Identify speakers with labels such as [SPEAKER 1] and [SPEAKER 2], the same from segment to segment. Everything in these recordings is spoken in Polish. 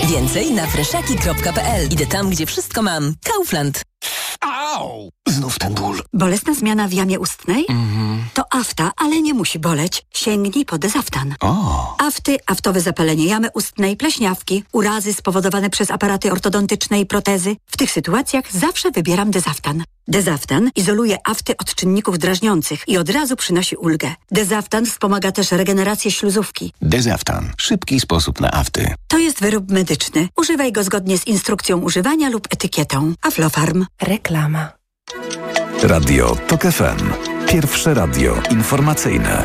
[SPEAKER 1] Więcej na freszaki.pl. Idę tam, gdzie wszystko mam. Kaufland.
[SPEAKER 2] Au! Znów ten ból.
[SPEAKER 3] Bolesna zmiana w jamie ustnej? To afta, ale nie musi boleć. Sięgnij po Dezaftan. Afty, aftowe zapalenie jamy ustnej, pleśniawki, urazy spowodowane przez aparaty ortodontyczne i protezy. W tych sytuacjach zawsze wybieram Dezaftan. Dezaftan izoluje afty od czynników drażniących i od razu przynosi ulgę. Dezaftan wspomaga też regenerację śluzówki.
[SPEAKER 2] Dezaftan. Szybki sposób na afty.
[SPEAKER 3] To jest wyrób medyczny. Używaj go zgodnie z instrukcją używania lub etykietą. Aflofarm.
[SPEAKER 1] Reklama.
[SPEAKER 4] Radio TOK FM. Pierwsze radio informacyjne.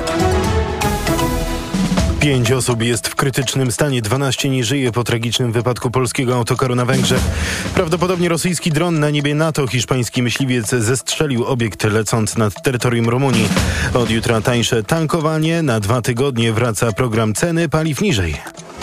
[SPEAKER 5] 5 osób jest w krytycznym stanie, 12 nie żyje po tragicznym wypadku polskiego autokaru na Węgrzech. Prawdopodobnie rosyjski dron na niebie NATO. Hiszpański myśliwiec zestrzelił obiekt lecąc nad terytorium Rumunii. Od jutra tańsze tankowanie. Na 2 tygodnie wraca program ceny paliw niżej.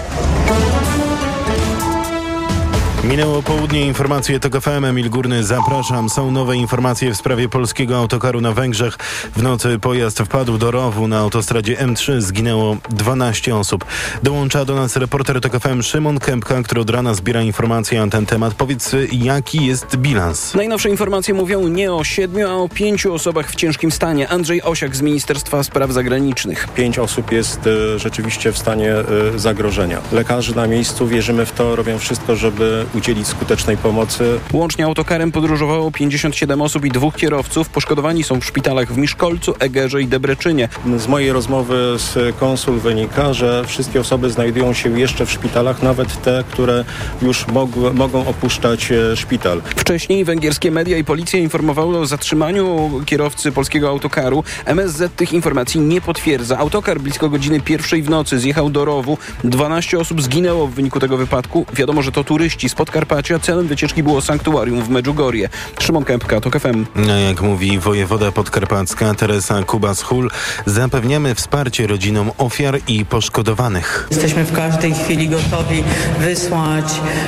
[SPEAKER 5] Minęło południe, informacje TOK FM, Emil Górny, zapraszam. Są nowe informacje w sprawie polskiego autokaru na Węgrzech. W nocy pojazd wpadł do rowu na autostradzie M3, zginęło 12 osób. Dołącza do nas reporter TOK FM Szymon Kępka, który od rana zbiera informacje na ten temat. Powiedz, jaki jest bilans?
[SPEAKER 6] Najnowsze informacje mówią nie o 7, a o 5 osobach w ciężkim stanie. Andrzej Osiak z Ministerstwa Spraw Zagranicznych.
[SPEAKER 7] 5 osób jest rzeczywiście w stanie zagrożenia. Lekarze na miejscu, wierzymy w to, robią wszystko, żeby udzielić skutecznej pomocy.
[SPEAKER 6] Łącznie autokarem podróżowało 57 osób i 2 kierowców. Poszkodowani są w szpitalach w Miszkolcu, Egerze i Debreczynie.
[SPEAKER 7] Z mojej rozmowy z konsul wynika, że wszystkie osoby znajdują się jeszcze w szpitalach, nawet te, które już mogą opuszczać szpital.
[SPEAKER 6] Wcześniej węgierskie media i policja informowały o zatrzymaniu kierowcy polskiego autokaru. MSZ tych informacji nie potwierdza. Autokar blisko godziny 1 w nocy zjechał do rowu. 12 osób zginęło w wyniku tego wypadku. Wiadomo, że to turyści z Podkarpacia. Celem wycieczki było sanktuarium w Medjugorje. Szymon Kępka, TOK FM.
[SPEAKER 5] Jak mówi wojewoda podkarpacka Teresa Kubas-Hul, zapewniamy wsparcie rodzinom ofiar i poszkodowanych.
[SPEAKER 8] Jesteśmy w każdej chwili gotowi wysłać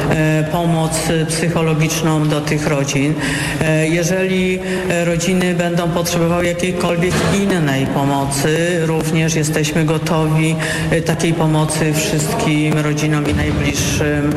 [SPEAKER 8] pomoc psychologiczną do tych rodzin. Jeżeli rodziny będą potrzebowały jakiejkolwiek innej pomocy, również jesteśmy gotowi takiej pomocy wszystkim rodzinom i najbliższym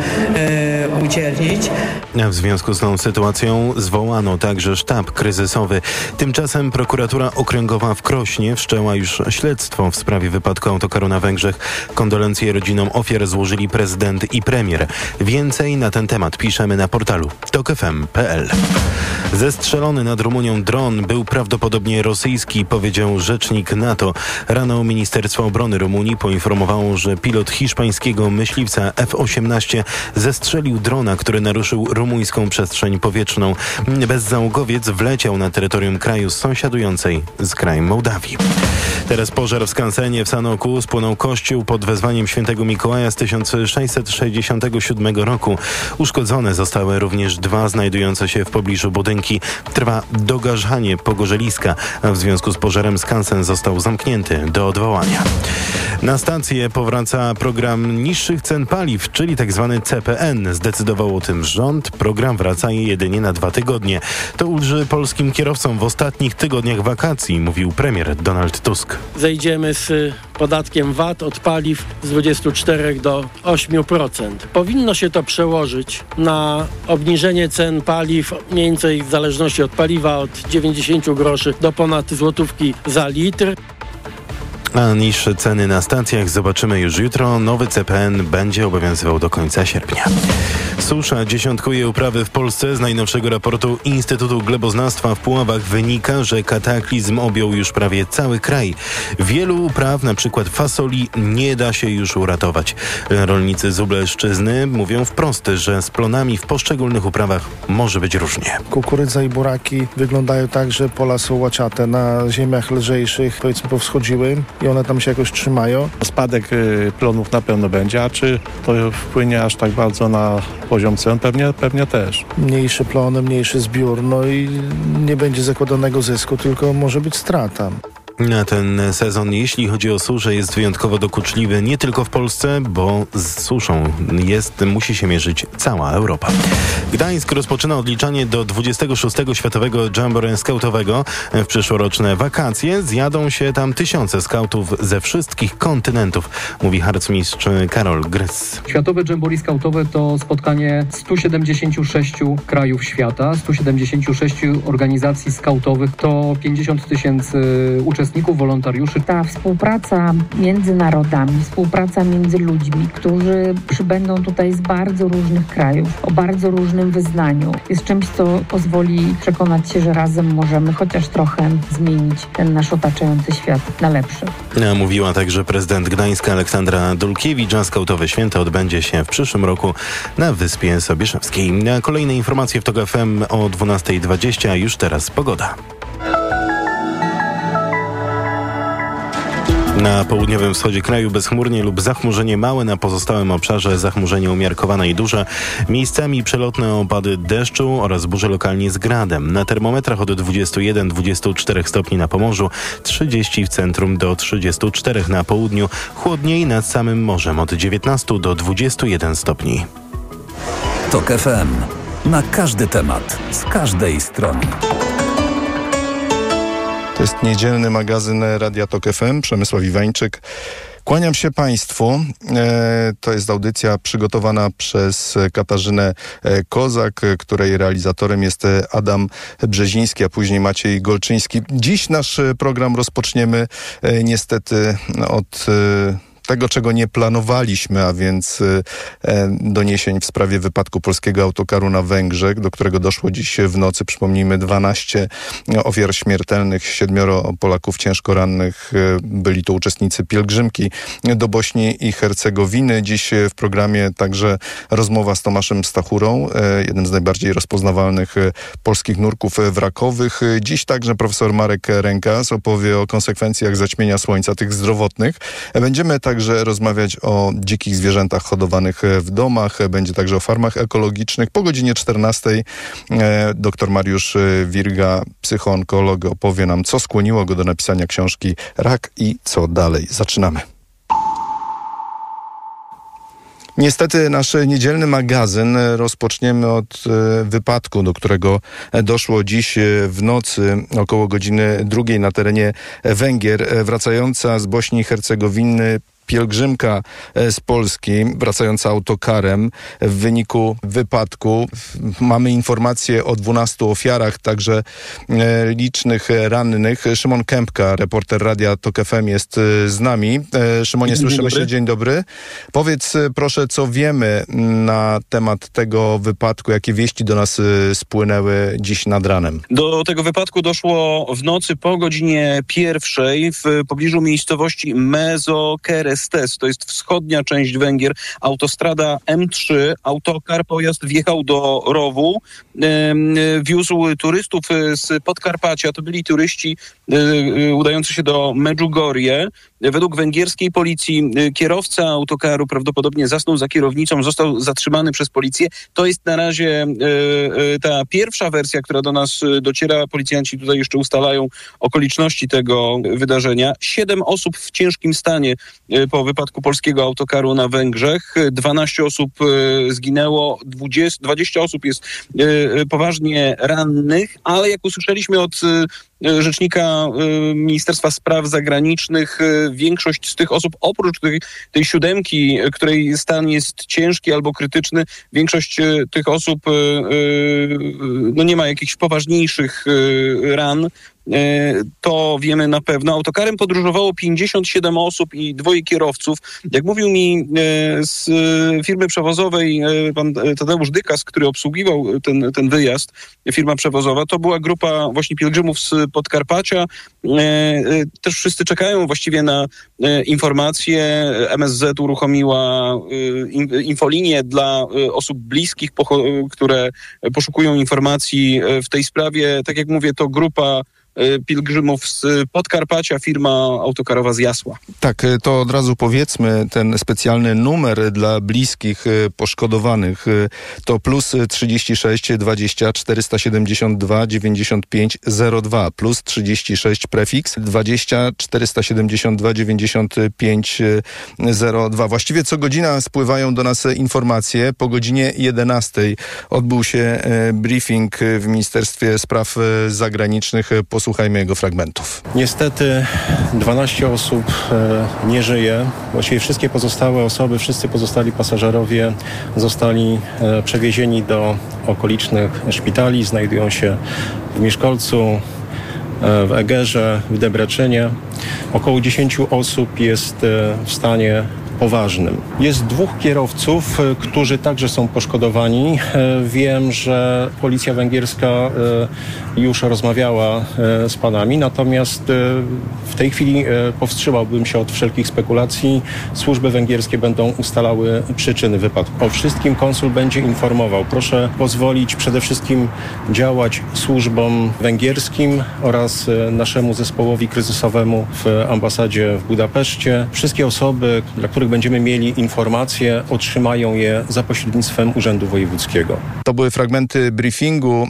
[SPEAKER 8] udzielić.
[SPEAKER 5] W związku z tą sytuacją zwołano także sztab kryzysowy. Tymczasem prokuratura okręgowa w Krośnie wszczęła już śledztwo w sprawie wypadku autokaru na Węgrzech. Kondolencje rodzinom ofiar złożyli prezydent i premier. Więcej na ten temat piszemy na portalu tokfm.pl. Zestrzelony nad Rumunią dron był prawdopodobnie rosyjski, powiedział rzecznik NATO. Rano Ministerstwo Obrony Rumunii poinformowało, że pilot hiszpańskiego myśliwca F-18 zestrzelił drona, który naruszył rumuńską przestrzeń powietrzną. Bezzałogowiec wleciał na terytorium kraju sąsiadującej z krajem Mołdawii. Teraz pożar w skansenie w Sanoku. Spłonął kościół pod wezwaniem świętego Mikołaja z 1667 roku. Uszkodzone zostały również 2 znajdujące się w pobliżu budynki. Trwa dogarzanie pogorzeliska, a w związku z pożarem skansen został zamknięty do odwołania. Na stację powraca program niższych cen paliw, czyli tzw. CPN. Zdecydował o tym rząd. Program wraca jedynie na 2 tygodnie. To ulży polskim kierowcom w ostatnich tygodniach wakacji, mówił premier Donald Tusk.
[SPEAKER 9] Zejdziemy z podatkiem VAT od paliw z 24 do 8%. Powinno się to przełożyć na obniżenie cen paliw, mniej więcej w zależności od paliwa od 90 groszy do ponad złotówki za litr.
[SPEAKER 5] A niższe ceny na stacjach zobaczymy już jutro. Nowy CPN będzie obowiązywał do końca sierpnia. Susza dziesiątkuje uprawy w Polsce. Z najnowszego raportu Instytutu Gleboznawstwa w Puławach wynika, że kataklizm objął już prawie cały kraj. Wielu upraw, na przykład fasoli, nie da się już uratować. Rolnicy z Lubelszczyzny mówią wprost, że z plonami w poszczególnych uprawach może być różnie.
[SPEAKER 10] Kukurydza i buraki wyglądają tak, że pola są łaciate. Na ziemiach lżejszych, powiedzmy, powschodziły i one tam się jakoś trzymają.
[SPEAKER 11] Spadek plonów na pewno będzie, a czy to wpłynie aż tak bardzo na poziom cen? Pewnie też.
[SPEAKER 10] Mniejsze plony, mniejszy zbiór, no i nie będzie zakładanego zysku, tylko może być strata.
[SPEAKER 5] Na ten sezon, jeśli chodzi o suszę, jest wyjątkowo dokuczliwy nie tylko w Polsce, bo z suszą musi się mierzyć cała Europa. Gdańsk rozpoczyna odliczanie do 26. Światowego Jamboree Skautowego. W przyszłoroczne wakacje zjadą się tam tysiące skautów ze wszystkich kontynentów, mówi harcmistrz Karol Grys.
[SPEAKER 12] Światowe Jamboree Skautowe to spotkanie 176 krajów świata, 176 organizacji skautowych, to 50 000 uczestników, wolontariuszy.
[SPEAKER 13] Ta współpraca między narodami, współpraca między ludźmi, którzy przybędą tutaj z bardzo różnych krajów, o bardzo różnym wyznaniu, jest czymś, co pozwoli przekonać się, że razem możemy chociaż trochę zmienić ten nasz otaczający świat na lepszy.
[SPEAKER 5] Mówiła także prezydent Gdańska Aleksandra Dulkiewicz, a skautowe święto odbędzie się w przyszłym roku na Wyspie Sobieszewskiej. Kolejne informacje w TOK FM o 12:20, a już teraz pogoda. Na południowym wschodzie kraju bezchmurnie lub zachmurzenie małe, na pozostałym obszarze zachmurzenie umiarkowane i duże. Miejscami przelotne opady deszczu oraz burze lokalnie z gradem. Na termometrach od 21-24 stopni na Pomorzu, 30 w centrum do 34 na południu. Chłodniej nad samym morzem od 19 do 21 stopni.
[SPEAKER 4] TOK FM. Na każdy temat, z każdej strony.
[SPEAKER 14] To jest niedzielny magazyn Radia TOK FM. Przemysław Iwańczyk. Kłaniam się Państwu. To jest audycja przygotowana przez Katarzynę Kozak, której realizatorem jest Adam Brzeziński, a później Maciej Golczyński. Dziś nasz program rozpoczniemy niestety od tego, czego nie planowaliśmy, a więc doniesień w sprawie wypadku polskiego autokaru na Węgrzech, do którego doszło dziś w nocy. Przypomnijmy, 12 ofiar śmiertelnych, 7 Polaków ciężko rannych. Byli to uczestnicy pielgrzymki do Bośni i Hercegowiny. Dziś w programie także rozmowa z Tomaszem Stachurą, jednym z najbardziej rozpoznawalnych polskich nurków wrakowych. Dziś także profesor Marek Rękas opowie o konsekwencjach zaćmienia słońca, tych zdrowotnych. Będziemy także rozmawiać o dzikich zwierzętach hodowanych w domach. Będzie także o farmach ekologicznych. Po godzinie 14 dr Mariusz Wirga, psychoonkolog, opowie nam, co skłoniło go do napisania książki Rak i co dalej. Zaczynamy. Niestety nasz niedzielny magazyn rozpoczniemy od wypadku, do którego doszło dziś w nocy około godziny 2 na terenie Węgier. Wracająca z Bośni i Hercegowiny pielgrzymka z Polski, wracająca autokarem. W wyniku wypadku mamy informacje o 12 ofiarach, także licznych rannych. Szymon Kępka, reporter Radia TOK FM, jest z nami. Szymonie, słyszymy się. Dzień dobry. Powiedz proszę, co wiemy na temat tego wypadku, jakie wieści do nas spłynęły dziś nad ranem.
[SPEAKER 6] Do tego wypadku doszło w nocy po godzinie 1 w pobliżu miejscowości Mezokerestes. To jest wschodnia część Węgier, autostrada M3. Autokar, pojazd wjechał do rowu, wiózł turystów z Podkarpacia. To byli turyści udający się do Medjugorje. Według węgierskiej policji kierowca autokaru prawdopodobnie zasnął za kierownicą, został zatrzymany przez policję. To jest na razie ta pierwsza wersja, która do nas dociera. Policjanci tutaj jeszcze ustalają okoliczności tego wydarzenia. 7 osób w ciężkim stanie po wypadku polskiego autokaru na Węgrzech. 12 osób zginęło, 20 osób jest poważnie rannych, ale jak usłyszeliśmy od rzecznika Ministerstwa Spraw Zagranicznych, większość z tych osób, oprócz tej 7, której stan jest ciężki albo krytyczny, większość tych osób nie ma jakichś poważniejszych ran. To wiemy na pewno. Autokarem podróżowało 57 osób i 2 kierowców. Jak mówił mi z firmy przewozowej pan Tadeusz Dykas, który obsługiwał ten wyjazd, firma przewozowa, to była grupa właśnie pielgrzymów z Podkarpacia. Też wszyscy czekają właściwie na informacje. MSZ uruchomiła infolinię dla osób bliskich, które poszukują informacji w tej sprawie. Tak jak mówię, to grupa pielgrzymów z Podkarpacia firma autokarowa z Jasła.
[SPEAKER 14] Tak, to od razu powiedzmy, ten specjalny numer dla bliskich poszkodowanych to plus 36 20 472 95 02, plus 36 prefiks 20 472 95 02. Właściwie co godzina spływają do nas informacje. Po godzinie 11 odbył się briefing w Ministerstwie Spraw Zagranicznych. Posłuchajmy jego fragmentów.
[SPEAKER 7] Niestety 12 osób nie żyje. Właściwie wszystkie pozostałe osoby, wszyscy pozostali pasażerowie zostali przewiezieni do okolicznych szpitali. Znajdują się w Mieszkolcu, w Egerze, w Debreczynie. Około 10 osób jest w stanie poważnym. Jest 2 kierowców, którzy także są poszkodowani. Wiem, że policja węgierska już rozmawiała z panami, natomiast w tej chwili powstrzymałbym się od wszelkich spekulacji. Służby węgierskie będą ustalały przyczyny wypadku. O wszystkim konsul będzie informował. Proszę pozwolić przede wszystkim działać służbom węgierskim oraz naszemu zespołowi kryzysowemu w ambasadzie w Budapeszcie. Wszystkie osoby, dla których będziemy mieli informacje, otrzymają je za pośrednictwem Urzędu Wojewódzkiego.
[SPEAKER 14] To były fragmenty briefingu,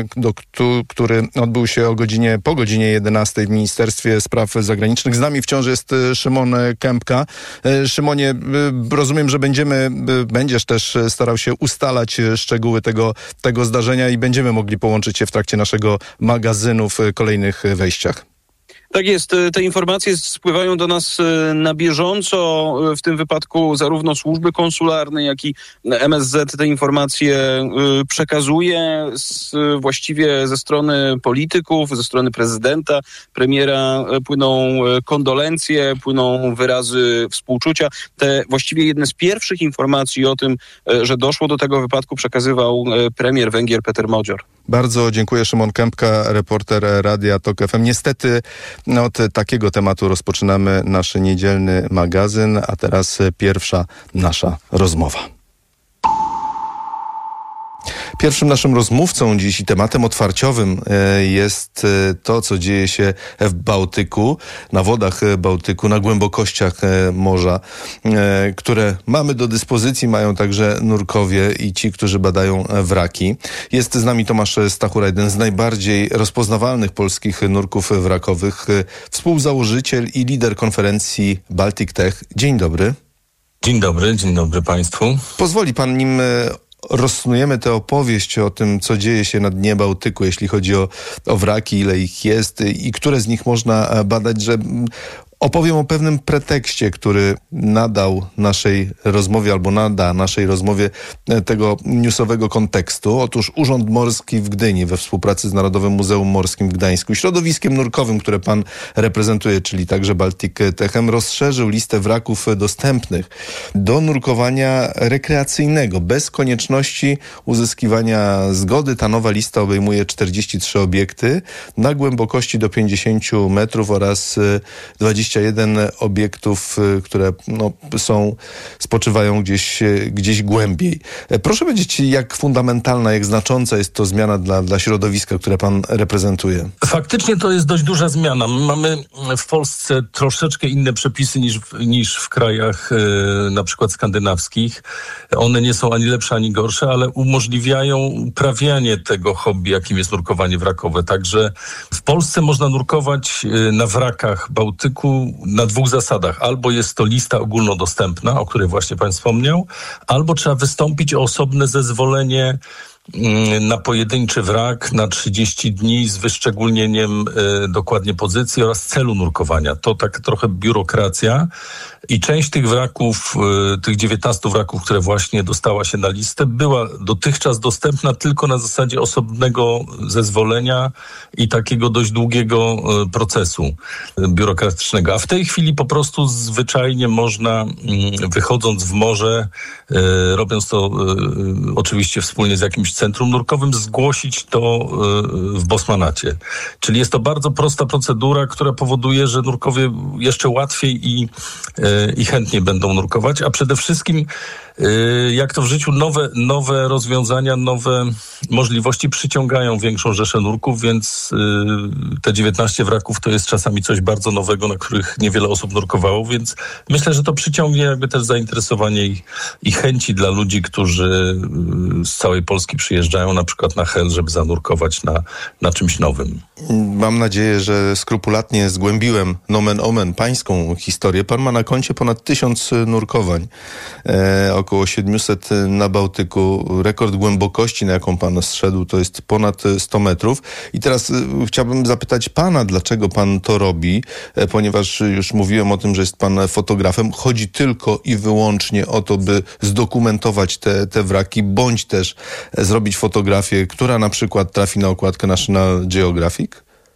[SPEAKER 14] który odbył się po godzinie 11 w Ministerstwie Spraw Zagranicznych. Z nami wciąż jest Szymon Kępka. Szymonie, rozumiem, że będziesz też starał się ustalać szczegóły tego zdarzenia i będziemy mogli połączyć się w trakcie naszego magazynu w kolejnych wejściach.
[SPEAKER 6] Tak jest, te informacje spływają do nas na bieżąco, w tym wypadku zarówno służby konsularne, jak i MSZ te informacje przekazuje. Właściwie ze strony polityków, ze strony prezydenta, premiera płyną kondolencje, płyną wyrazy współczucia. Te właściwie jedne z pierwszych informacji o tym, że doszło do tego wypadku, przekazywał premier Węgier Peter Modzior.
[SPEAKER 14] Bardzo dziękuję. Szymon Kępka, reporter Radia Tok FM. Niestety od takiego tematu rozpoczynamy nasz niedzielny magazyn, a teraz pierwsza nasza rozmowa. Pierwszym naszym rozmówcą dziś i tematem otwarciowym jest to, co dzieje się w Bałtyku, na wodach Bałtyku, na głębokościach morza, które mamy do dyspozycji, mają także nurkowie i ci, którzy badają wraki. Jest z nami Tomasz Stachura, jeden z najbardziej rozpoznawalnych polskich nurków wrakowych, współzałożyciel i lider konferencji Baltic Tech. Dzień dobry.
[SPEAKER 15] Dzień dobry Państwu.
[SPEAKER 14] Pozwoli pan, nim rozsnujemy tę opowieść o tym, co dzieje się na dnie Bałtyku, jeśli chodzi o wraki, ile ich jest i które z nich można badać, że opowiem o pewnym pretekście, który nadał naszej rozmowie albo nada naszej rozmowie tego newsowego kontekstu. Otóż Urząd Morski w Gdyni we współpracy z Narodowym Muzeum Morskim w Gdańsku i środowiskiem nurkowym, które pan reprezentuje, czyli także Baltic Techem, rozszerzył listę wraków dostępnych do nurkowania rekreacyjnego, bez konieczności uzyskiwania zgody. Ta nowa lista obejmuje 43 obiekty na głębokości do 50 metrów oraz 21 obiektów, które spoczywają gdzieś głębiej. Proszę powiedzieć, jak fundamentalna, jak znacząca jest to zmiana dla środowiska, które pan reprezentuje?
[SPEAKER 15] Faktycznie to jest dość duża zmiana. Mamy w Polsce troszeczkę inne przepisy niż w krajach na przykład skandynawskich. One nie są ani lepsze, ani gorsze, ale umożliwiają uprawianie tego hobby, jakim jest nurkowanie wrakowe. Także w Polsce można nurkować na wrakach Bałtyku na 2 zasadach. Albo jest to lista ogólnodostępna, o której właśnie pan wspomniał, albo trzeba wystąpić o osobne zezwolenie na pojedynczy wrak na 30 dni z wyszczególnieniem dokładnie pozycji oraz celu nurkowania. To tak trochę biurokracja i część tych wraków, tych 19 wraków, które właśnie dostała się na listę, była dotychczas dostępna tylko na zasadzie osobnego zezwolenia i takiego dość długiego procesu biurokratycznego. A w tej chwili po prostu zwyczajnie można, wychodząc w morze, robiąc to oczywiście wspólnie z jakimś centrum nurkowym, zgłosić to w Bosmanacie. Czyli jest to bardzo prosta procedura, która powoduje, że nurkowie jeszcze łatwiej i chętnie będą nurkować, a przede wszystkim jak to w życiu, nowe rozwiązania, nowe możliwości przyciągają większą rzeszę nurków, więc te 19 wraków to jest czasami coś bardzo nowego, na których niewiele osób nurkowało, więc myślę, że to przyciągnie jakby też zainteresowanie i chęci dla ludzi, którzy z całej Polski przyjeżdżają na przykład na Hel, żeby zanurkować na czymś nowym.
[SPEAKER 14] Mam nadzieję, że skrupulatnie zgłębiłem nomen omen pańską historię. Pan ma na koncie ponad 1000 nurkowań, około 700 na Bałtyku. Rekord głębokości, na jaką pan zszedł, to jest ponad 100 metrów. I teraz chciałbym zapytać pana, dlaczego pan to robi, ponieważ już mówiłem o tym, że jest pan fotografem. Chodzi tylko i wyłącznie o to, by zdokumentować te wraki, bądź też zrobić fotografię, która na przykład trafi na okładkę National Geographic?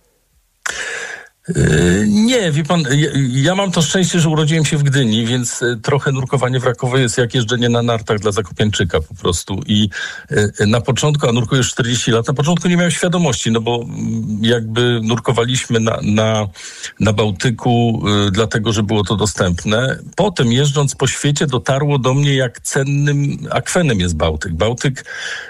[SPEAKER 15] Nie, wie pan, ja mam to szczęście, że urodziłem się w Gdyni, więc trochę nurkowanie wrakowe jest jak jeżdżenie na nartach dla Zakopiańczyka po prostu. I na początku, a nurkuję już 40 lat, na początku nie miałem świadomości, no bo jakby nurkowaliśmy na Bałtyku, dlatego, że było to dostępne. Potem jeżdżąc po świecie dotarło do mnie, jak cennym akwenem jest Bałtyk. Bałtyk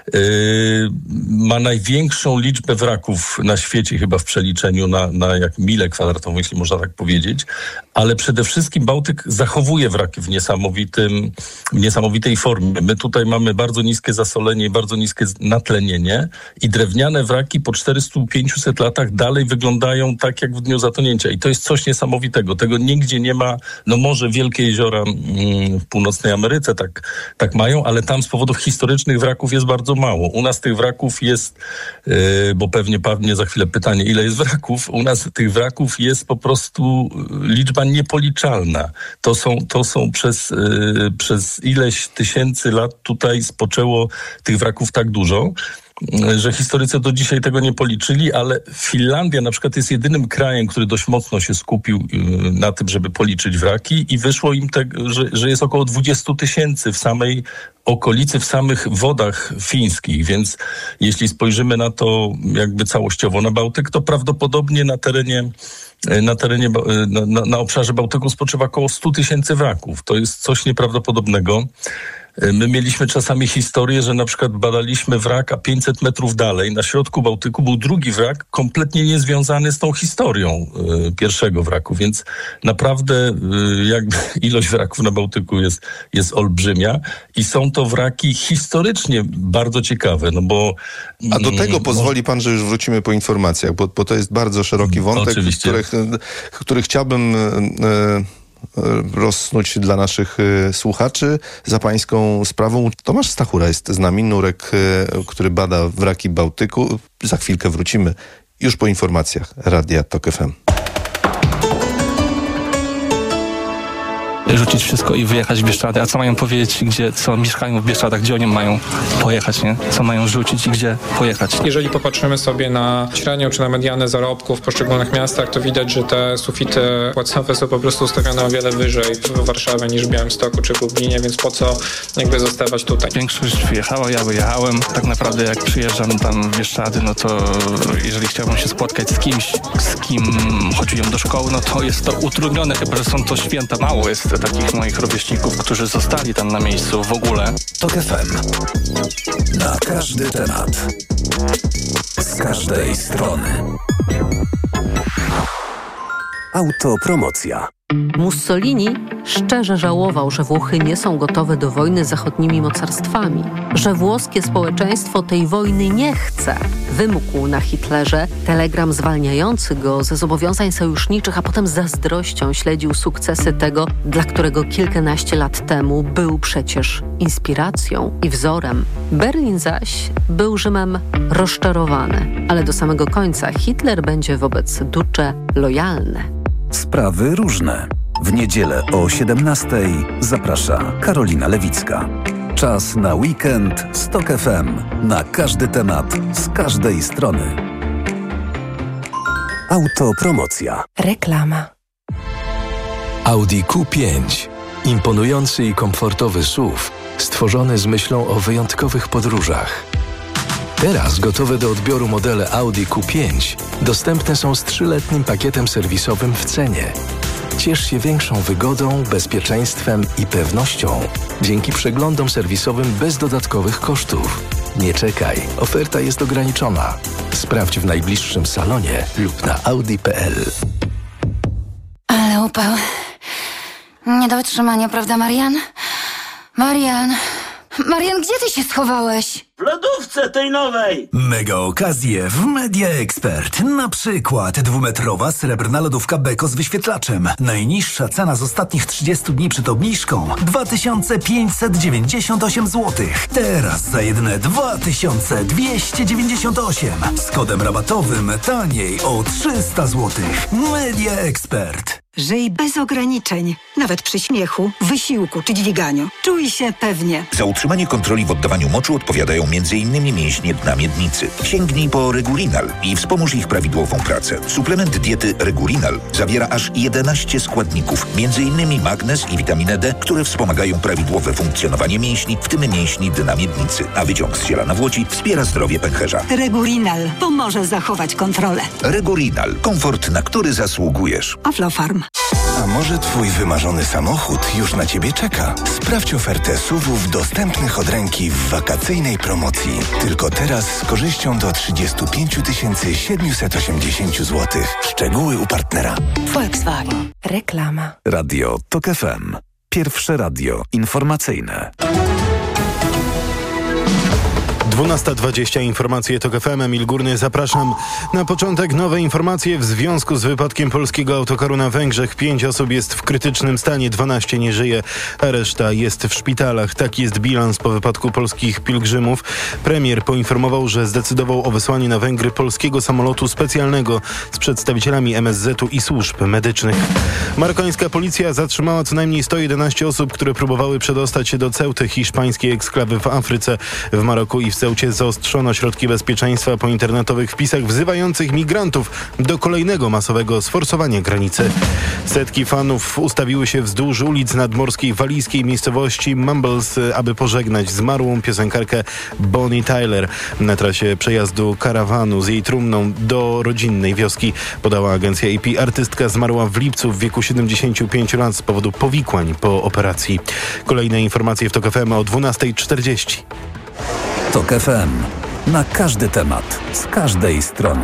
[SPEAKER 15] ma największą liczbę wraków na świecie, chyba w przeliczeniu na jak milę kwadratową, jeśli można tak powiedzieć, ale przede wszystkim Bałtyk zachowuje wraki w niesamowitej formie. My tutaj mamy bardzo niskie zasolenie i bardzo niskie natlenienie i drewniane wraki po 400-500 latach dalej wyglądają tak, jak w dniu zatonięcia. I to jest coś niesamowitego. Tego nigdzie nie ma, no może wielkie jeziora w północnej Ameryce tak mają, ale tam z powodów historycznych wraków jest bardzo mało. U nas tych wraków jest, bo pewnie padnie za chwilę pytanie, ile jest wraków? U nas tych wraków jest po prostu liczba niepoliczalna. To są przez ileś tysięcy lat tutaj spoczęło tych wraków tak dużo, że historycy do dzisiaj tego nie policzyli, ale Finlandia na przykład jest jedynym krajem, który dość mocno się skupił na tym, żeby policzyć wraki i wyszło im że jest około 20 000 w samej okolicy, w samych wodach fińskich, więc jeśli spojrzymy na to jakby całościowo na Bałtyk, to prawdopodobnie na obszarze Bałtyku spoczywa około 100 000 wraków. To jest coś nieprawdopodobnego. My mieliśmy czasami historię, że na przykład badaliśmy wrak, a 500 metrów dalej, na środku Bałtyku, był drugi wrak, kompletnie niezwiązany z tą historią pierwszego wraku, więc naprawdę jakby ilość wraków na Bałtyku jest olbrzymia i są to wraki historycznie bardzo ciekawe, no bo...
[SPEAKER 14] A do tego pozwoli pan, że już wrócimy po informacjach, bo to jest bardzo szeroki wątek, który chciałbym... rozsnuć dla naszych słuchaczy. Za pańską sprawą Tomasz Stachura jest z nami, nurek, który bada wraki Bałtyku. Za chwilkę wrócimy już po informacjach Radia TOK FM.
[SPEAKER 16] Rzucić wszystko i wyjechać w Bieszczady. A co mają powiedzieć, co mieszkają w Bieszczadach, gdzie oni mają pojechać, nie? Co mają rzucić i gdzie pojechać.
[SPEAKER 17] Jeżeli popatrzymy sobie na średnią czy na medianę zarobków w poszczególnych miastach, to widać, że te sufity płacowe są po prostu ustawione o wiele wyżej w Warszawie niż w Białymstoku czy w Lublinie, więc po co jakby zostawać tutaj?
[SPEAKER 16] Większość wyjechała, ja wyjechałem. Tak naprawdę jak przyjeżdżam tam w Bieszczady, no to jeżeli chciałbym się spotkać z kimś, z kim chodziłem do szkoły, no to jest to utrudnione, chyba że są to święta. Mało jest takich moich rówieśników, którzy zostali tam na miejscu w ogóle.
[SPEAKER 4] TOK FM. Na każdy temat. Z każdej strony. Autopromocja.
[SPEAKER 18] Mussolini szczerze żałował, że Włochy nie są gotowe do wojny z zachodnimi mocarstwami, że włoskie społeczeństwo tej wojny nie chce. Wymógł na Hitlerze telegram zwalniający go ze zobowiązań sojuszniczych, a potem z zazdrością śledził sukcesy tego, dla którego kilkanaście lat temu był przecież inspiracją i wzorem. Berlin zaś był Rzymem rozczarowany, ale do samego końca Hitler będzie wobec Duce lojalny.
[SPEAKER 4] Sprawy różne. W niedzielę o 17:00 zaprasza Karolina Lewicka. Czas na weekend z TOK FM. Na każdy temat, z każdej strony. Autopromocja.
[SPEAKER 19] Reklama. Audi Q5. Imponujący i komfortowy SUV stworzony z myślą o wyjątkowych podróżach. Teraz gotowe do odbioru modele Audi Q5 dostępne są z 3-letnim pakietem serwisowym w cenie. Ciesz się większą wygodą, bezpieczeństwem i pewnością dzięki przeglądom serwisowym bez dodatkowych kosztów. Nie czekaj, oferta jest ograniczona. Sprawdź w najbliższym salonie lub na audi.pl.
[SPEAKER 20] Ale upał. Nie do wytrzymania, prawda, Marian? Marian, gdzie ty się schowałeś?
[SPEAKER 21] W lodówce tej nowej!
[SPEAKER 22] Mega okazje w Media Expert. Na przykład 2-metrowa srebrna lodówka Beko z wyświetlaczem. Najniższa cena z ostatnich 30 dni przed obniżką 2598 zł. Teraz za jedyne 2298. Z kodem rabatowym taniej o 300 zł. Media Expert.
[SPEAKER 3] Żyj bez ograniczeń, nawet przy śmiechu, wysiłku czy dźwiganiu. Czuj się pewnie.
[SPEAKER 23] Za utrzymanie kontroli w oddawaniu moczu odpowiadają m.in. mięśnie dna miednicy. Sięgnij po Regulinal i wspomóż ich prawidłową pracę. Suplement diety Regulinal zawiera aż 11 składników, m.in. magnez i witaminę D, które wspomagają prawidłowe funkcjonowanie mięśni, w tym mięśni dna miednicy, a wyciąg z ziela nawłoci wspiera zdrowie pęcherza.
[SPEAKER 3] Regulinal pomoże zachować kontrolę.
[SPEAKER 23] Regulinal. Komfort, na który zasługujesz.
[SPEAKER 3] Aflofarm.
[SPEAKER 22] A może twój wymarzony samochód już na ciebie czeka? Sprawdź ofertę SUV-ów dostępnych od ręki w wakacyjnej promocji. Tylko teraz z korzyścią do 35 780 zł. Szczegóły u partnera.
[SPEAKER 20] Volkswagen. Reklama.
[SPEAKER 4] Radio TOK FM. Pierwsze radio informacyjne.
[SPEAKER 5] 12:20 informacje TOK FM. Emil Górny, zapraszam. Na początek nowe informacje w związku z wypadkiem polskiego autokaru na Węgrzech. 5 osób jest w krytycznym stanie, 12 nie żyje, a reszta jest w szpitalach. Taki jest bilans po wypadku polskich pielgrzymów. Premier poinformował, że zdecydował o wysłaniu na Węgry polskiego samolotu specjalnego z przedstawicielami MSZ-u i służb medycznych. Marokańska policja zatrzymała co najmniej 111 osób, które próbowały przedostać się do Ceuty, hiszpańskiej eksklawy w Afryce. W Maroku i w Ceucie zaostrzono środki bezpieczeństwa po internetowych wpisach wzywających migrantów do kolejnego masowego sforsowania granicy. Setki fanów ustawiły się wzdłuż ulic nadmorskiej walijskiej miejscowości Mumbles, aby pożegnać zmarłą piosenkarkę Bonnie Tyler na trasie przejazdu karawanu z jej trumną do rodzinnej wioski. Podała agencja AP. Artystka zmarła w lipcu w wieku 75 lat z powodu powikłań po operacji. Kolejne informacje w TOK FM o 12:40.
[SPEAKER 4] TOK FM. Na każdy temat, z każdej strony.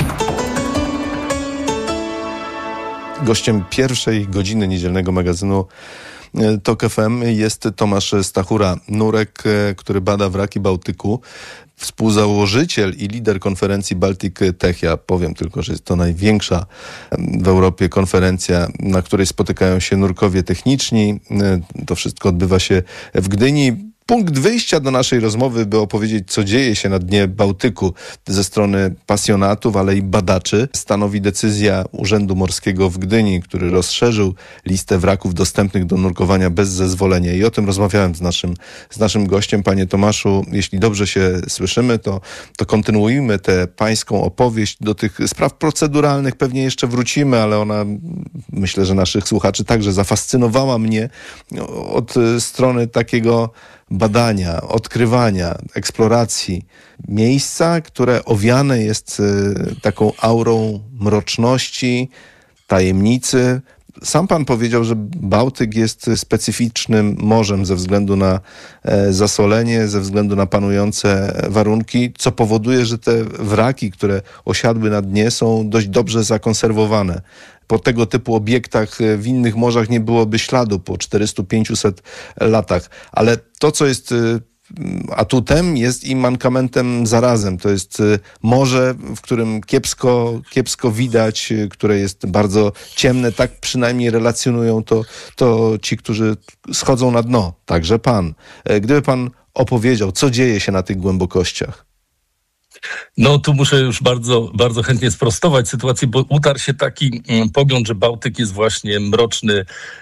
[SPEAKER 14] Gościem pierwszej godziny niedzielnego magazynu TOK FM jest Tomasz Stachura-Nurek, który bada wraki Bałtyku. Współzałożyciel i lider konferencji Baltic Tech. Ja powiem tylko, że jest to największa w Europie konferencja, na której spotykają się nurkowie techniczni. To wszystko odbywa się w Gdyni. Punkt wyjścia do naszej rozmowy, by opowiedzieć, co dzieje się na dnie Bałtyku ze strony pasjonatów, ale i badaczy, stanowi decyzja Urzędu Morskiego w Gdyni, który rozszerzył listę wraków dostępnych do nurkowania bez zezwolenia. I o tym rozmawiałem z naszym gościem. Panie Tomaszu, jeśli dobrze się słyszymy, to kontynuujmy tę pańską opowieść. Do tych spraw proceduralnych pewnie jeszcze wrócimy, ale ona, myślę, że naszych słuchaczy także zafascynowała mnie od strony takiego badania, odkrywania, eksploracji miejsca, które owiane jest taką aurą mroczności, tajemnicy. Sam pan powiedział, że Bałtyk jest specyficznym morzem ze względu na zasolenie, ze względu na panujące warunki, co powoduje, że te wraki, które osiadły na dnie, są dość dobrze zakonserwowane. Po tego typu obiektach w innych morzach nie byłoby śladu po 400-500 latach. Ale to, co jest atutem, jest i mankamentem zarazem. To jest morze, w którym kiepsko widać, które jest bardzo ciemne. Tak przynajmniej relacjonują to ci, którzy schodzą na dno. Także pan. Gdyby pan opowiedział, co dzieje się na tych głębokościach.
[SPEAKER 15] No tu muszę już bardzo, bardzo chętnie sprostować sytuację, bo utarł się taki pogląd, że Bałtyk jest właśnie mroczny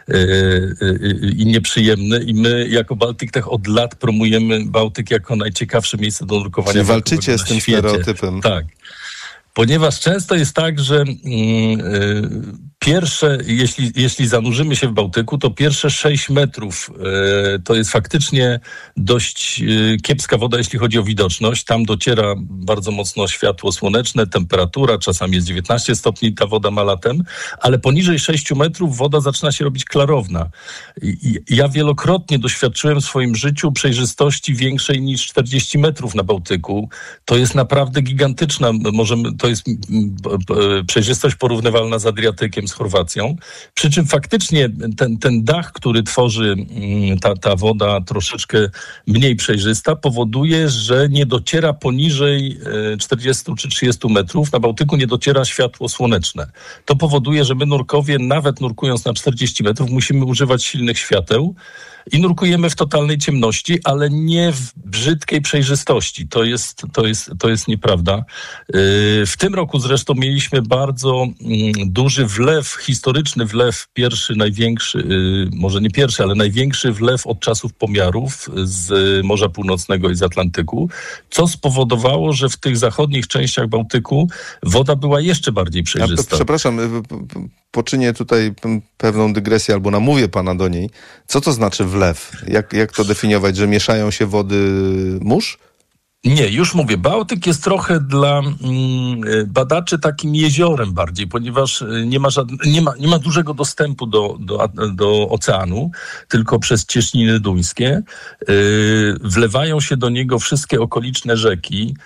[SPEAKER 15] i nieprzyjemny i my jako Baltic Tech od lat promujemy Bałtyk jako najciekawsze miejsce do nurkowania.
[SPEAKER 14] Czyli walczycie z tym
[SPEAKER 15] świecie.
[SPEAKER 14] stereotypem.
[SPEAKER 15] Tak. Ponieważ często jest tak, że jeśli zanurzymy się w Bałtyku, to pierwsze 6 metrów to jest faktycznie dość kiepska woda, jeśli chodzi o widoczność. Tam dociera bardzo mocno światło słoneczne, temperatura, czasami jest 19 stopni, ta woda ma latem, ale poniżej 6 metrów woda zaczyna się robić klarowna. Ja wielokrotnie doświadczyłem w swoim życiu przejrzystości większej niż 40 metrów na Bałtyku. To jest naprawdę gigantyczna, to jest przejrzystość porównywalna z Adriatykiem, z Chorwacją. Przy czym faktycznie ten dach, który tworzy ta woda troszeczkę mniej przejrzysta, powoduje, że nie dociera poniżej 40 czy 30 metrów. Na Bałtyku nie dociera światło słoneczne. To powoduje, że my nurkowie, nawet nurkując na 40 metrów, musimy używać silnych świateł i nurkujemy w totalnej ciemności, ale nie w brzydkiej przejrzystości. To jest nieprawda. W tym roku zresztą mieliśmy bardzo duży wlew, historyczny wlew, pierwszy, największy, może nie pierwszy, ale największy wlew od czasów pomiarów z Morza Północnego i z Atlantyku, co spowodowało, że w tych zachodnich częściach Bałtyku woda była jeszcze bardziej przejrzysta.
[SPEAKER 14] Przepraszam, poczynię tutaj pewną dygresję albo namówię pana do niej. Co to znaczy wlew? Jak to definiować, że mieszają się wody mórz?
[SPEAKER 15] Nie, już mówię, Bałtyk jest trochę dla badaczy takim jeziorem bardziej, ponieważ nie ma dużego dostępu do oceanu, tylko przez cieśniny duńskie. Wlewają się do niego wszystkie okoliczne rzeki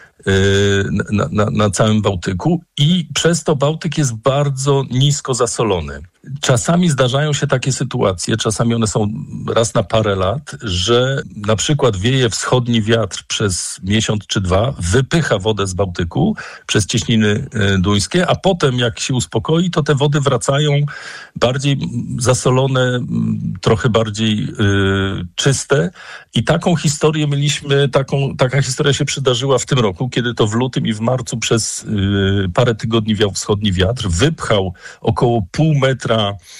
[SPEAKER 15] na całym Bałtyku i przez to Bałtyk jest bardzo nisko zasolony. Czasami zdarzają się takie sytuacje, czasami one są raz na parę lat, że na przykład wieje wschodni wiatr przez miesiąc czy 2, wypycha wodę z Bałtyku przez cieśniny duńskie, a potem jak się uspokoi, to te wody wracają bardziej zasolone, trochę bardziej czyste. I taką historię mieliśmy, taka historia się przydarzyła w tym roku, kiedy to w lutym i w marcu przez parę tygodni wiał wschodni wiatr, wypchał około pół metra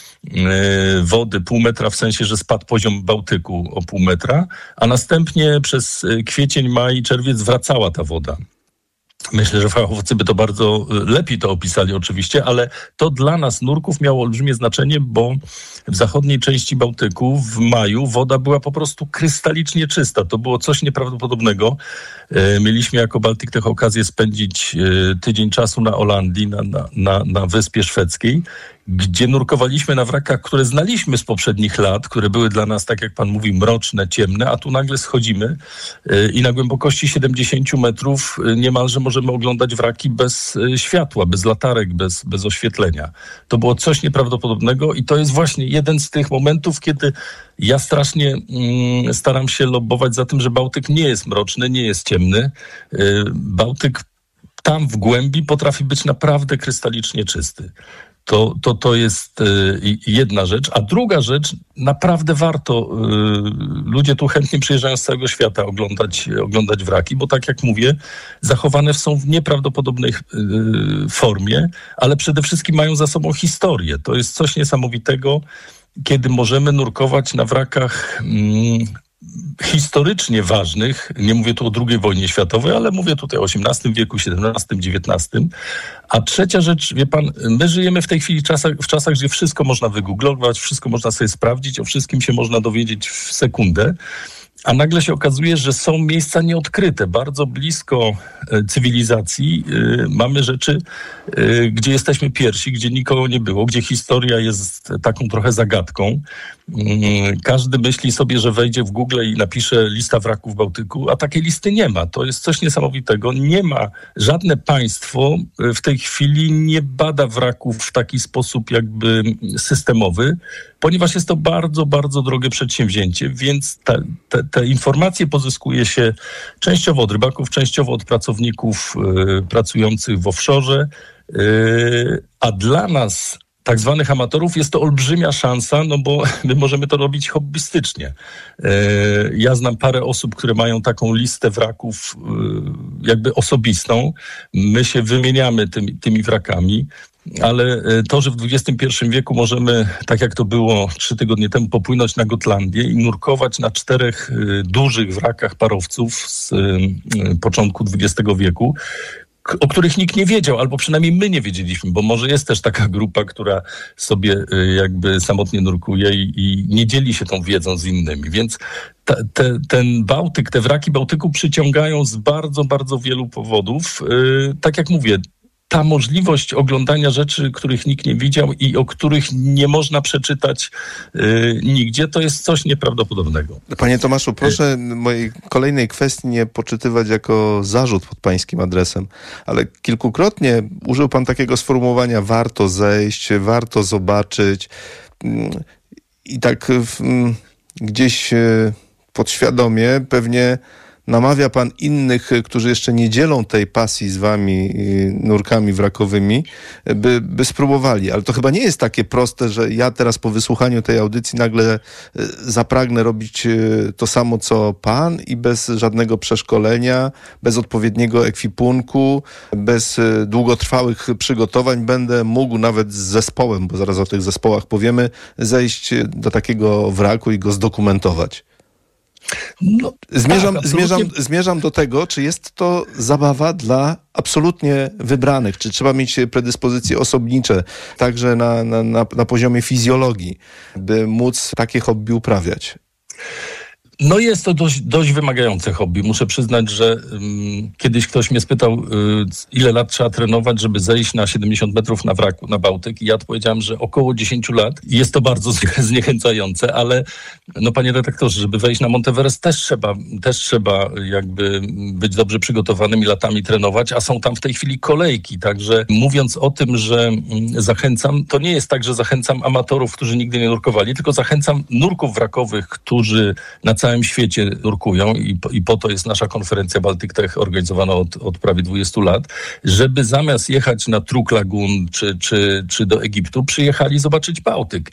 [SPEAKER 15] wody, pół metra w sensie, że spadł poziom Bałtyku o pół metra, a następnie przez kwiecień, maj, czerwiec wracała ta woda. Myślę, że fachowcy by to bardzo lepiej to opisali oczywiście, ale to dla nas nurków miało olbrzymie znaczenie, bo w zachodniej części Bałtyku w maju woda była po prostu krystalicznie czysta. To było coś nieprawdopodobnego. Mieliśmy jako Baltic Tech okazję spędzić tydzień czasu na Holandii, na Wyspie Szwedzkiej, gdzie nurkowaliśmy na wrakach, które znaliśmy z poprzednich lat, które były dla nas, tak jak pan mówi, mroczne, ciemne, a tu nagle schodzimy i na głębokości 70 metrów niemalże możemy oglądać wraki bez światła, bez latarek, bez oświetlenia. To było coś nieprawdopodobnego i to jest właśnie jeden z tych momentów, kiedy ja strasznie staram się lobbować za tym, że Bałtyk nie jest mroczny, nie jest ciemny. Bałtyk tam w głębi potrafi być naprawdę krystalicznie czysty. To jest jedna rzecz. A druga rzecz, naprawdę warto, ludzie tu chętnie przyjeżdżają z całego świata oglądać wraki, bo tak jak mówię, zachowane są w nieprawdopodobnej formie, ale przede wszystkim mają za sobą historię. To jest coś niesamowitego, kiedy możemy nurkować na wrakach historycznie ważnych, nie mówię tu o II wojnie światowej, ale mówię tutaj o XVIII wieku, XVII, XIX. A trzecia rzecz, wie pan, my żyjemy w tej chwili w czasach, gdzie wszystko można wygooglować, wszystko można sobie sprawdzić, o wszystkim się można dowiedzieć w sekundę. A nagle się okazuje, że są miejsca nieodkryte. Bardzo blisko cywilizacji mamy rzeczy, gdzie jesteśmy pierwsi, gdzie nikogo nie było, gdzie historia jest taką trochę zagadką. Każdy myśli sobie, że wejdzie w Google i napisze lista wraków Bałtyku, a takiej listy nie ma. To jest coś niesamowitego. Nie ma, żadne państwo w tej chwili nie bada wraków w taki sposób jakby systemowy, ponieważ jest to bardzo, bardzo drogie przedsięwzięcie, więc te informacje pozyskuje się częściowo od rybaków, częściowo od pracowników pracujących w offshore, a dla nas, tak zwanych amatorów, jest to olbrzymia szansa, no bo my możemy to robić hobbystycznie. Ja znam parę osób, które mają taką listę wraków jakby osobistą. My się wymieniamy tymi wrakami, ale to, że w XXI wieku możemy, tak jak to było 3 tygodnie temu, popłynąć na Gotlandię i nurkować na 4 dużych wrakach parowców z początku XX wieku, o których nikt nie wiedział, albo przynajmniej my nie wiedzieliśmy, bo może jest też taka grupa, która sobie jakby samotnie nurkuje i nie dzieli się tą wiedzą z innymi. Więc ten Bałtyk, te wraki Bałtyku przyciągają z bardzo, bardzo wielu powodów. Tak jak mówię, ta możliwość oglądania rzeczy, których nikt nie widział i o których nie można przeczytać nigdzie, to jest coś nieprawdopodobnego.
[SPEAKER 14] Panie Tomaszu, proszę mojej kolejnej kwestii nie poczytywać jako zarzut pod pańskim adresem, ale kilkukrotnie użył pan takiego sformułowania: warto zejść, warto zobaczyć, i tak gdzieś podświadomie pewnie namawia pan innych, którzy jeszcze nie dzielą tej pasji z wami, nurkami wrakowymi, by spróbowali. Ale to chyba nie jest takie proste, że ja teraz po wysłuchaniu tej audycji nagle zapragnę robić to samo, co pan, i bez żadnego przeszkolenia, bez odpowiedniego ekwipunku, bez długotrwałych przygotowań będę mógł nawet z zespołem, bo zaraz o tych zespołach powiemy, zejść do takiego wraku i go zdokumentować.
[SPEAKER 15] No,
[SPEAKER 14] zmierzam do tego, czy jest to zabawa dla absolutnie wybranych, czy trzeba mieć predyspozycje osobnicze, także na poziomie fizjologii, by móc takie hobby uprawiać.
[SPEAKER 15] No jest to dość wymagające hobby. Muszę przyznać, że kiedyś ktoś mnie spytał, ile lat trzeba trenować, żeby zejść na 70 metrów na wraku, na Bałtyk. I ja odpowiedziałem, że około 10 lat. Jest to bardzo zniechęcające, ale no panie redaktorze, żeby wejść na Monteverest też trzeba jakby być dobrze przygotowanym i latami trenować, a są tam w tej chwili kolejki. Także mówiąc o tym, że zachęcam, to nie jest tak, że zachęcam amatorów, którzy nigdy nie nurkowali, tylko zachęcam nurków wrakowych, którzy na całym świecie nurkują i po to jest nasza konferencja Baltic Tech organizowana od prawie 20 lat, żeby zamiast jechać na Truk Lagoon czy do Egiptu, przyjechali zobaczyć Bałtyk.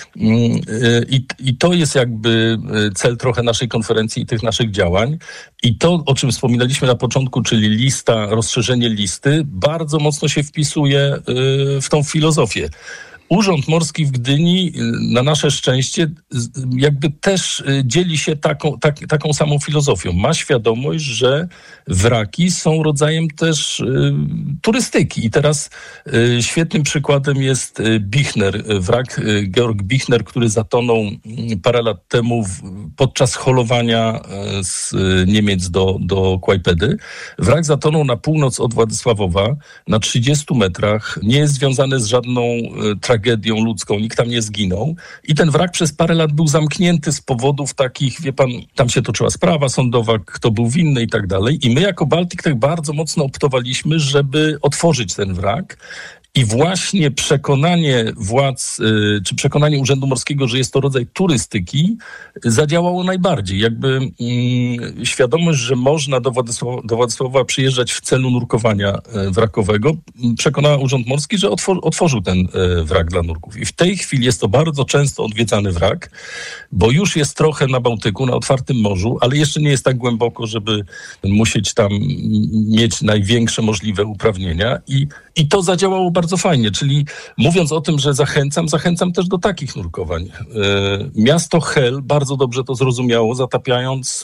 [SPEAKER 15] I to jest jakby cel trochę naszej konferencji i tych naszych działań. I to, o czym wspominaliśmy na początku, czyli rozszerzenie listy, bardzo mocno się wpisuje w tą filozofię. Urząd Morski w Gdyni, na nasze szczęście, jakby też dzieli się taką samą filozofią. Ma świadomość, że wraki są rodzajem też turystyki. I teraz świetnym przykładem jest Bichner, wrak Georg Bichner, który zatonął parę lat temu podczas holowania z Niemiec do Kłajpedy. Wrak zatonął na północ od Władysławowa, na 30 metrach. Nie jest związany z żadną tragedią ludzką, nikt tam nie zginął. I ten wrak przez parę lat był zamknięty z powodów takich, wie pan, tam się toczyła sprawa sądowa, kto był winny i tak dalej. I my jako Baltic Tech bardzo mocno optowaliśmy, żeby otworzyć ten wrak. I właśnie przekonanie władz, czy przekonanie Urzędu Morskiego, że jest to rodzaj turystyki, zadziałało najbardziej. Jakby świadomość, że można do Władysławowa przyjeżdżać w celu nurkowania wrakowego, przekonała Urząd Morski, że otworzył ten wrak dla nurków. I w tej chwili jest to bardzo często odwiedzany wrak, bo już jest trochę na Bałtyku, na otwartym morzu, ale jeszcze nie jest tak głęboko, żeby musieć tam mieć największe możliwe uprawnienia. I to zadziałało bardzo fajnie, czyli mówiąc o tym, że zachęcam też do takich nurkowań. Miasto Hel bardzo dobrze to zrozumiało, zatapiając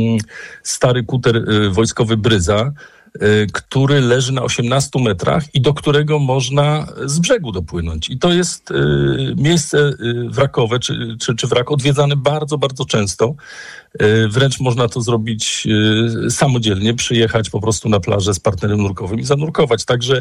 [SPEAKER 15] stary kuter wojskowy Bryza, który leży na 18 metrach i do którego można z brzegu dopłynąć. I to jest miejsce wrakowe, czy wrak odwiedzany bardzo, bardzo często. Wręcz można to zrobić samodzielnie, przyjechać po prostu na plażę z partnerem nurkowym i zanurkować. Także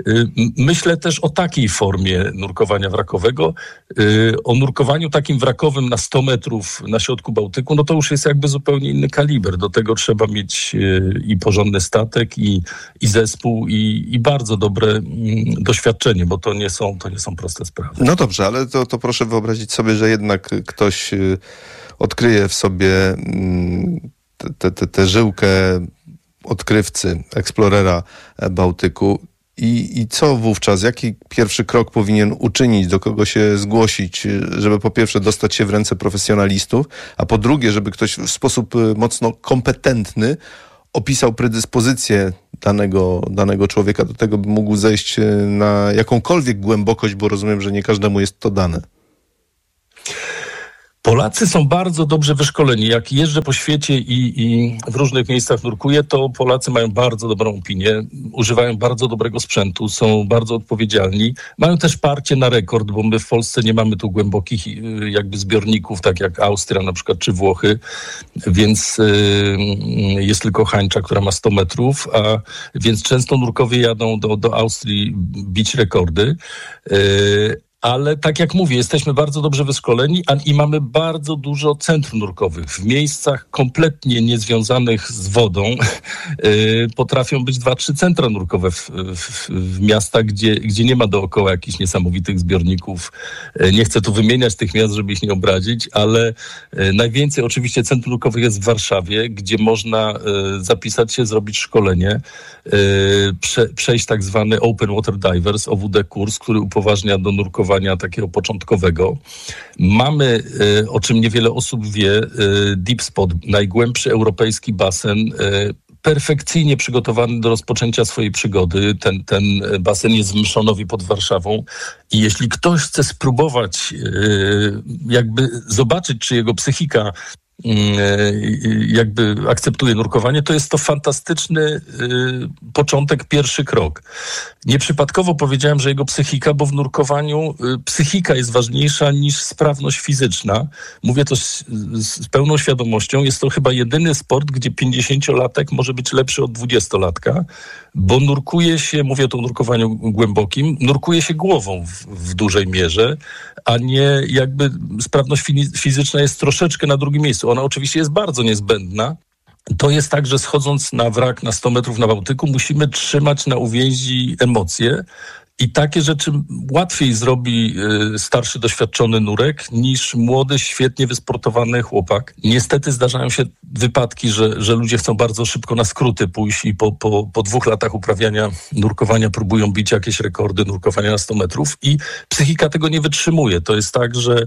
[SPEAKER 15] myślę też o takiej formie nurkowania wrakowego. O nurkowaniu takim wrakowym na 100 metrów na środku Bałtyku, no to już jest jakby zupełnie inny kaliber. Do tego trzeba mieć i porządny statek, i zespół, i bardzo dobre doświadczenie, bo to nie są proste sprawy.
[SPEAKER 14] No dobrze, ale to proszę wyobrazić sobie, że jednak ktoś odkryje w sobie tę żyłkę odkrywcy, eksplorera Bałtyku. I co wówczas? Jaki pierwszy krok powinien uczynić? Do kogo się zgłosić? Żeby po pierwsze dostać się w ręce profesjonalistów, a po drugie, żeby ktoś w sposób mocno kompetentny opisał predyspozycję danego człowieka do tego, by mógł zejść na jakąkolwiek głębokość, bo rozumiem, że nie każdemu jest to dane.
[SPEAKER 15] Polacy są bardzo dobrze wyszkoleni. Jak jeżdżę po świecie i w różnych miejscach nurkuję, to Polacy mają bardzo dobrą opinię, używają bardzo dobrego sprzętu, są bardzo odpowiedzialni. Mają też parcie na rekord, bo my w Polsce nie mamy tu głębokich jakby zbiorników, tak jak Austria na przykład, czy Włochy, więc jest tylko hańcza, która ma 100 metrów, więc często nurkowie jadą do Austrii bić rekordy. Ale tak jak mówię, jesteśmy bardzo dobrze wyszkoleni i mamy bardzo dużo centrum nurkowych. W miejscach kompletnie niezwiązanych z wodą potrafią być 2-3 centra nurkowe w miastach, gdzie nie ma dookoła jakichś niesamowitych zbiorników. Nie chcę tu wymieniać tych miast, żeby ich nie obrazić, ale najwięcej oczywiście centrum nurkowych jest w Warszawie, gdzie można zapisać się, zrobić szkolenie, przejść tak zwany Open Water Divers, OWD kurs, który upoważnia do nurkowania takiego początkowego. Mamy, o czym niewiele osób wie, Deep Spot, najgłębszy europejski basen, perfekcyjnie przygotowany do rozpoczęcia swojej przygody. Ten basen jest w Myszonowie pod Warszawą i jeśli ktoś chce spróbować jakby zobaczyć, czy jego psychika jakby akceptuje nurkowanie, to jest to fantastyczny początek, pierwszy krok. Nieprzypadkowo powiedziałem, że jego psychika, bo w nurkowaniu psychika jest ważniejsza niż sprawność fizyczna. Mówię to z pełną świadomością. Jest to chyba jedyny sport, gdzie 50-latek może być lepszy od 20-latka, bo nurkuje się, mówię tu o nurkowaniu głębokim, nurkuje się głową w dużej mierze, a nie jakby sprawność fizyczna jest troszeczkę na drugim miejscu. Ona oczywiście jest bardzo niezbędna. To jest tak, że schodząc na wrak na 100 metrów na Bałtyku musimy trzymać na uwięzi emocje i takie rzeczy łatwiej zrobi starszy, doświadczony nurek niż młody, świetnie wysportowany chłopak. Niestety zdarzają się wypadki, że ludzie chcą bardzo szybko na skróty pójść i po 2 latach uprawiania nurkowania próbują bić jakieś rekordy nurkowania na 100 metrów i psychika tego nie wytrzymuje. To jest tak, że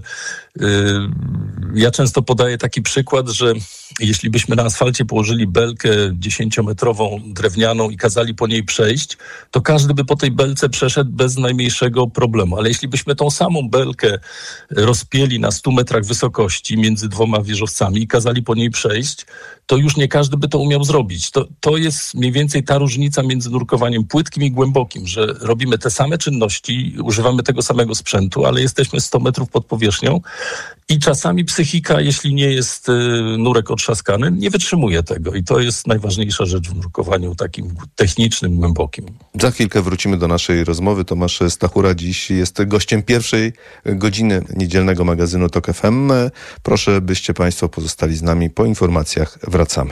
[SPEAKER 15] ja często podaję taki przykład, że jeśli byśmy na asfalcie położyli belkę 10-metrową drewnianą i kazali po niej przejść, to każdy by po tej belce przeszedł bez najmniejszego problemu. Ale jeśli byśmy tą samą belkę rozpięli na 100 metrach wysokości między 2 wieżowcami i kazali po niej przejść, to już nie każdy by to umiał zrobić. To jest mniej więcej ta różnica między nurkowaniem płytkim i głębokim, że robimy te same czynności, używamy tego samego sprzętu, ale jesteśmy 100 metrów pod powierzchnią i czasami psychika, jeśli nie jest nurek otrzaskany, nie wytrzymuje tego. I to jest najważniejsza rzecz w nurkowaniu takim technicznym, głębokim.
[SPEAKER 14] Za chwilkę wrócimy do naszej rozmowy. Tomasz Stachura dziś jest gościem pierwszej godziny niedzielnego magazynu TOK FM. Proszę, byście Państwo pozostali z nami. Po informacjach wracamy.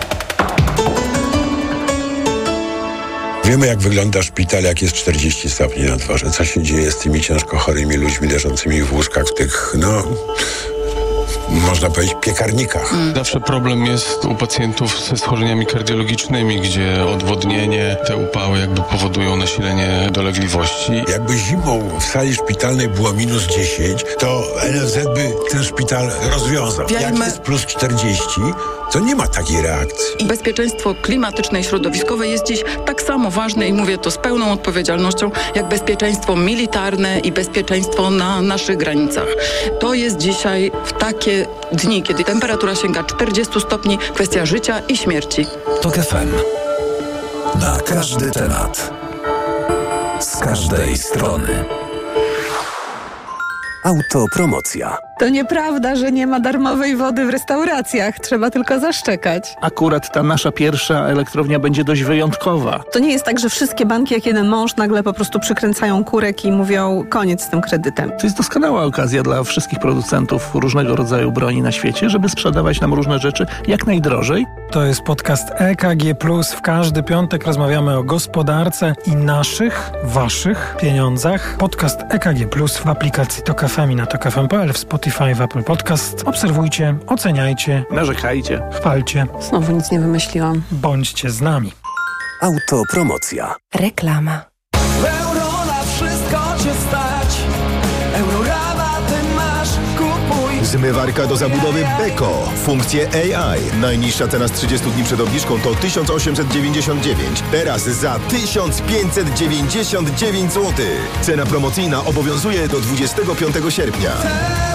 [SPEAKER 1] Wiemy, jak wygląda szpital, jak jest 40 stopni na dworze. Co się dzieje z tymi ciężko chorymi ludźmi leżącymi w łóżkach, w tych, można powiedzieć, piekarnikach.
[SPEAKER 2] Zawsze problem jest u pacjentów ze schorzeniami kardiologicznymi, gdzie odwodnienie, te upały jakby powodują nasilenie dolegliwości.
[SPEAKER 1] Jakby zimą w sali szpitalnej było minus 10, to NFZ by ten szpital rozwiązał. Jak jest plus 40, to nie ma takiej reakcji.
[SPEAKER 8] Bezpieczeństwo klimatyczne i środowiskowe jest dziś tak samo ważne i mówię to z pełną odpowiedzialnością, jak bezpieczeństwo militarne i bezpieczeństwo na naszych granicach. To jest dzisiaj w takie dni, kiedy temperatura sięga 40 stopni, kwestia życia i śmierci.
[SPEAKER 4] TOK FM. Na każdy temat. Z każdej strony. Autopromocja.
[SPEAKER 24] To nieprawda, że nie ma darmowej wody w restauracjach. Trzeba tylko zaszczekać.
[SPEAKER 25] Akurat ta nasza pierwsza elektrownia będzie dość wyjątkowa.
[SPEAKER 24] To nie jest tak, że wszystkie banki jak jeden mąż nagle po prostu przykręcają kurek i mówią koniec z tym kredytem.
[SPEAKER 25] To jest doskonała okazja dla wszystkich producentów różnego rodzaju broni na świecie, żeby sprzedawać nam różne rzeczy jak najdrożej.
[SPEAKER 26] To jest podcast EKG+. W każdy piątek rozmawiamy o gospodarce i naszych, waszych pieniądzach. Podcast EKG+, w aplikacji TOK FM i na tokfm.pl, w Spotify, w Apple Podcast. Obserwujcie, oceniajcie,
[SPEAKER 25] narzekajcie,
[SPEAKER 26] chwalcie.
[SPEAKER 24] Znowu nic nie wymyśliłam.
[SPEAKER 26] Bądźcie z nami.
[SPEAKER 4] Autopromocja.
[SPEAKER 24] Reklama.
[SPEAKER 27] Euro na wszystko cię stać. Eurorabaty masz, kupuj.
[SPEAKER 28] Zmywarka do zabudowy Beko. Funkcje AI. Najniższa cena z 30 dni przed obniżką to 1899. Teraz za 1599 zł. Cena promocyjna obowiązuje do 25 sierpnia.